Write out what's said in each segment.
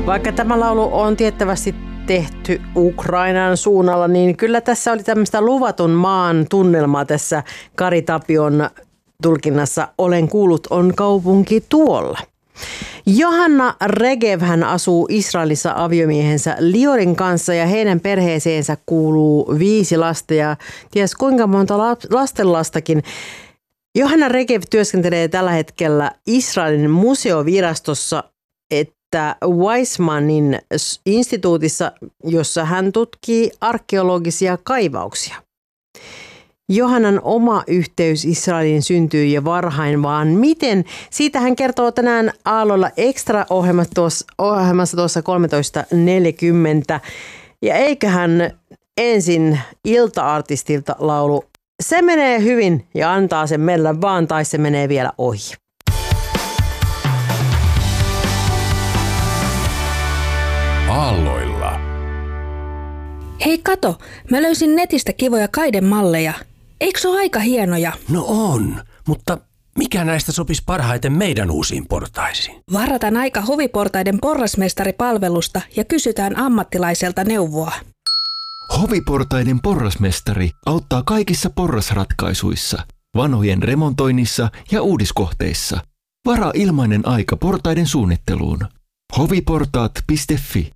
Vaikka tämä laulu on tiettävästi tehty Ukrainan suunnalla, niin kyllä tässä oli tämmöistä luvatun maan tunnelmaa tässä Kari Tapion tulkinnassa Olen kuullut on kaupunki tuolla. Johanna Regev hän asuu Israelissa aviomiehensä Liorin kanssa ja heidän perheeseensä kuuluu 5 lasta ja ties kuinka monta lastenlastakin. Johanna Regev työskentelee tällä hetkellä Israelin museovirastossa, että Weizmannin instituutissa, jossa hän tutkii arkeologisia kaivauksia. Johannan oma yhteys Israeliin syntyi jo varhain, vaan miten? Siitä hän kertoo tänään Aallolla Extra-ohjelmassa tuossa 13.40. Ja eiköhän ensin ilta-artistilta laulu Se menee hyvin ja antaa sen mennä vaan tai se menee vielä ohi. Aalloilla. Hei kato, mä löysin netistä kivoja kaidemalleja. Eikö se ole aika hienoja? No on, mutta mikä näistä sopisi parhaiten meidän uusiin portaisiin? Varataan aika Hoviportaiden porrasmestaripalvelusta ja kysytään ammattilaiselta neuvoa. Hoviportaiden porrasmestari auttaa kaikissa porrasratkaisuissa, vanhojen remontoinnissa ja uudiskohteissa. Varaa ilmainen aika portaiden suunnitteluun. hoviportaat.fi.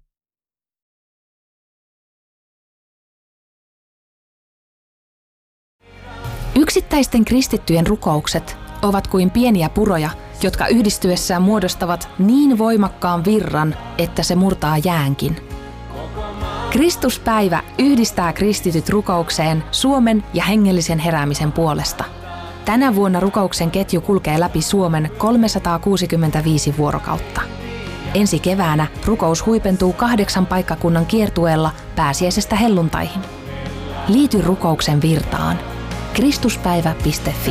Yksittäisten kristittyjen rukoukset ovat kuin pieniä puroja, jotka yhdistyessään muodostavat niin voimakkaan virran, että se murtaa jäänkin. Kristuspäivä yhdistää kristityt rukoukseen Suomen ja hengellisen heräämisen puolesta. Tänä vuonna rukouksen ketju kulkee läpi Suomen 365 vuorokautta. Ensi keväänä rukous huipentuu 8 paikkakunnan kiertueella pääsiäisestä helluntaihin. Liity rukouksen virtaan. Kristuspäivä.fi.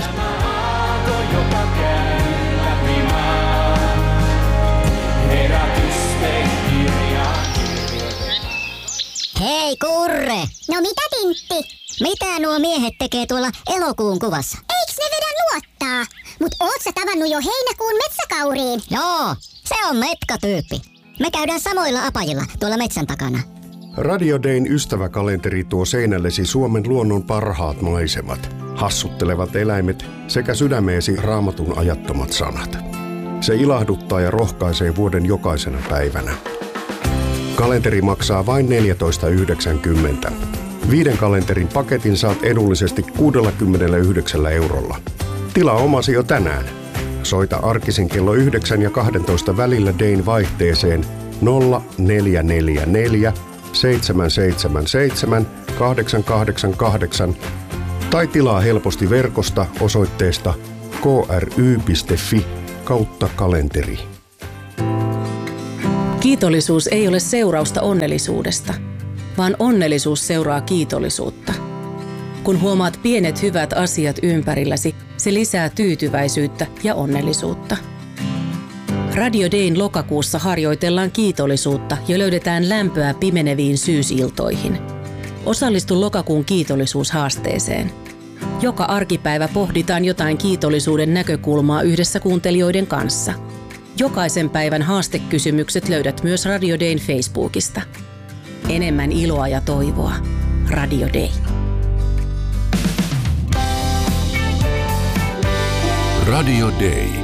Hei Kurre! No mitä Tintti? Mitä nuo miehet tekee tuolla elokuun kuvassa? Eiks ne vedä luottaa? Mut oot sä tavannut jo heinäkuun metsäkauriin? Joo, se on metkatyyppi. Me käydään samoilla apajilla tuolla metsän takana. Radio Dayn ystäväkalenteri tuo seinällesi Suomen luonnon parhaat maisemat, hassuttelevat eläimet sekä sydämeesi Raamatun ajattomat sanat. Se ilahduttaa ja rohkaisee vuoden jokaisena päivänä. Kalenteri maksaa vain 14,90. 5 kalenterin paketin saat edullisesti 69 €. Tilaa omasi jo tänään. Soita arkisin kello 9 ja 12 välillä Dayn vaihteeseen 0444 777 888 tai tilaa helposti verkosta osoitteesta kry.fi/kalenteri. Kiitollisuus ei ole seurausta onnellisuudesta, vaan onnellisuus seuraa kiitollisuutta. Kun huomaat pienet hyvät asiat ympärilläsi, se lisää tyytyväisyyttä ja onnellisuutta. Radio Dayn lokakuussa harjoitellaan kiitollisuutta ja löydetään lämpöä pimeneviin syysiltoihin. Osallistu lokakuun kiitollisuushaasteeseen. Joka arkipäivä pohditaan jotain kiitollisuuden näkökulmaa yhdessä kuuntelijoiden kanssa. Jokaisen päivän haastekysymykset löydät myös Radio Dayn Facebookista. Enemmän iloa ja toivoa. Radio Day. Radio Day.